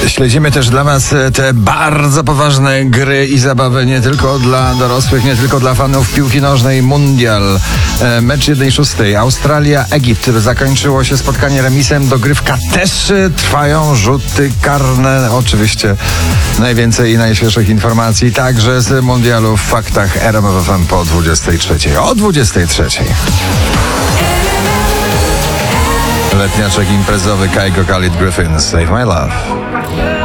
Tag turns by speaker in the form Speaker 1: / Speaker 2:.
Speaker 1: Śledzimy też dla Was te bardzo poważne gry i zabawy nie tylko dla dorosłych, nie tylko dla fanów piłki nożnej. Mundial, mecz 1/6. Australia-Egipt. Zakończyło się spotkanie remisem. Dogrywka też trwają. Rzuty karne. Oczywiście najwięcej i najświeższych informacji także z mundialu w faktach RMF FM po 23. O 23. Letniaczek imprezowy Kygo Khalid Griffin, Save My Love.